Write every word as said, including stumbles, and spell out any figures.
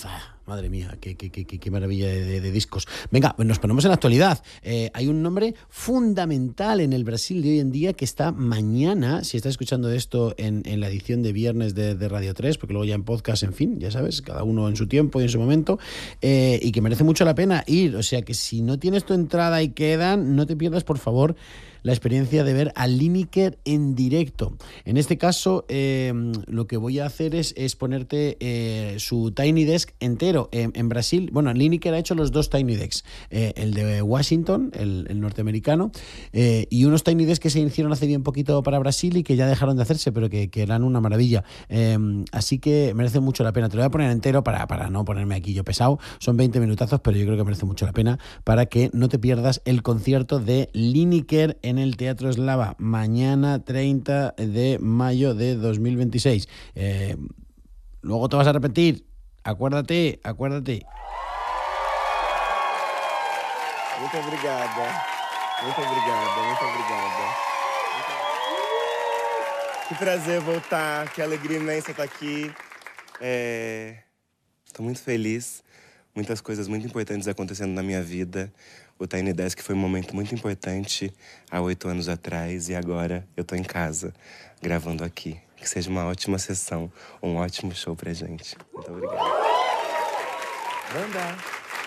Ah, madre mía, qué, qué, qué, qué maravilla de, de, de discos. Venga, nos ponemos en la actualidad. Eh, hay un nombre fundamental en el Brasil de hoy en día que está mañana, si estás escuchando esto en, en la edición de viernes de, de Radio tres, porque luego ya en podcast, en fin, ya sabes, cada uno en su tiempo y en su momento, eh, y que merece mucho la pena ir. O sea que si no tienes tu entrada y quedan, no te pierdas, por favor, la experiencia de ver a Lineker en directo. En este caso, eh, lo que voy a hacer es, es ponerte eh, su Tiny Desk entero. En, en Brasil, bueno, Lineker ha hecho los dos Tiny Desks, eh, el de Washington, el, el norteamericano, eh, y unos Tiny Desks que se hicieron hace bien poquito para Brasil y que ya dejaron de hacerse, pero que, que eran una maravilla. Eh, así que merece mucho la pena. Te lo voy a poner entero para, para no ponerme aquí yo pesado. Son veinte minutazos, pero yo creo que merece mucho la pena para que no te pierdas el concierto de Lineker en el Teatro Eslava, mañana treinta de mayo de dos mil veintiséis. Eh, luego te vas a arrepentir. Acuérdate, acuérdate. Muito obrigada. Muito obrigada, muito obrigada. Que prazer voltar, que alegria imensa estar aqui. Estou muito feliz. Muitas coisas muito importantes acontecendo na minha vida. O Tiny Desk foi um momento muito importante há oito anos atrás e agora eu tô em casa, gravando aqui. Que seja uma ótima sessão, um ótimo show pra gente. Muito obrigado. Banda!